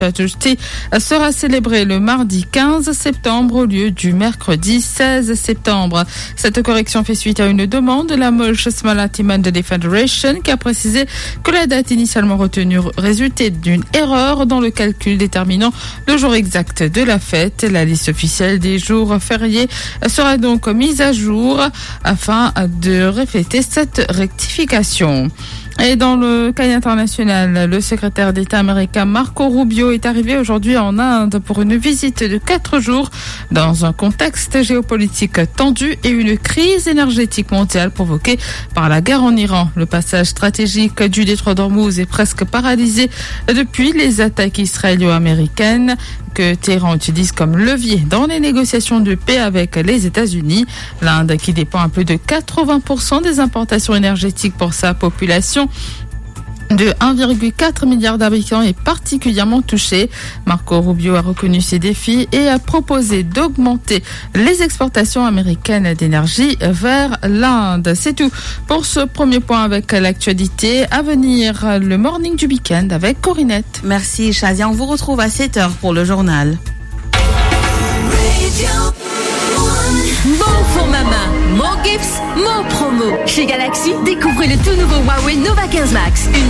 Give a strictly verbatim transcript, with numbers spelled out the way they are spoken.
Majesté sera célébré le mardi quinze septembre au lieu du mercredi seize septembre. Cette correction fait suite à une demande de la Mauritius Maritime Day Federation qui a précisé que la date initialement retenue résultait d'une erreur dans le calcul déterminant le jour exact de la fête. La liste officielle des jours fériés sera donc mise à jour afin de refléter cette rectification. Et dans le cas international, le secrétaire d'État américain Marco Rubio est arrivé aujourd'hui en Inde pour une visite de quatre jours dans un contexte géopolitique tendu et une crise énergétique mondiale provoquée par la guerre en Iran. Le passage stratégique du détroit d'Ormuz est presque paralysé depuis les attaques israélo-américaines que Téhéran utilise comme levier dans les négociations de paix avec les États-Unis. L'Inde, qui dépend à plus de quatre-vingts pour cent des importations énergétiques pour sa population de un virgule quatre milliard d'habitants, est particulièrement touchée. Marco Rubio a reconnu ces défis et a proposé d'augmenter les exportations américaines d'énergie vers l'Inde. C'est tout pour ce premier point avec l'actualité. À venir, le morning du week-end avec Corinette. Merci Shazia, on vous retrouve à sept heures pour le journal. Bon pour ma main, mon gifts, mon promo. Chez Galaxy, découvrez le tout nouveau Huawei Nova quinze Max. Une